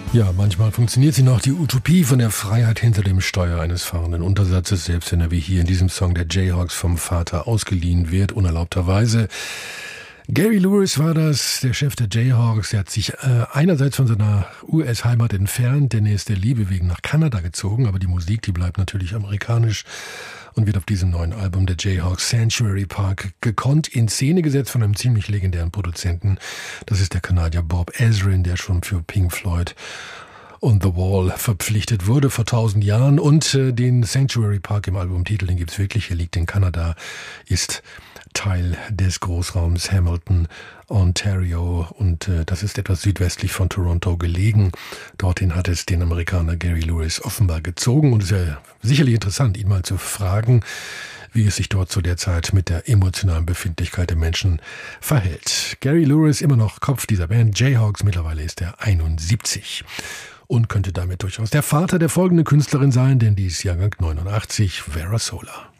Ja, manchmal funktioniert sie noch, die Utopie von der Freiheit hinter dem Steuer eines fahrenden Untersatzes, selbst wenn er wie hier in diesem Song der Jayhawks vom Vater ausgeliehen wird, unerlaubterweise. Gary Lewis war das, der Chef der Jayhawks. Er hat sich einerseits von seiner US-Heimat entfernt, denn er ist der Liebe wegen nach Kanada gezogen, aber die Musik, die bleibt natürlich amerikanisch und wird auf diesem neuen Album der Jayhawks Sanctuary Park gekonnt in Szene gesetzt von einem ziemlich legendären Produzenten. Das ist der Kanadier Bob Ezrin, der schon für Pink Floyd und The Wall verpflichtet wurde vor 1000 Jahren. Und den Sanctuary Park im Albumtitel, den gibt's wirklich. Er liegt in Kanada, ist Teil des Großraums Hamilton, Ontario, und das ist etwas südwestlich von Toronto gelegen. Dorthin hat es den Amerikaner Gary Lewis offenbar gezogen, und es ist ja sicherlich interessant, ihn mal zu fragen, wie es sich dort zu der Zeit mit der emotionalen Befindlichkeit der Menschen verhält. Gary Lewis, immer noch Kopf dieser Band Jayhawks, mittlerweile ist er 71 und könnte damit durchaus der Vater der folgenden Künstlerin sein, denn die ist Jahrgang 89, Vera Sola.